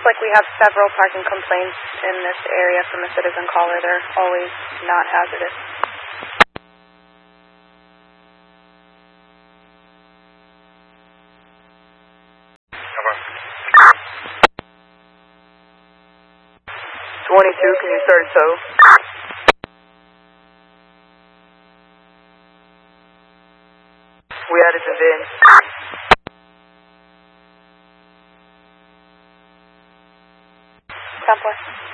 looks like we have several parking complaints in this area from a citizen caller. They're always not hazardous. Come on. 22, can you start tow? We added the VIN. Southwest.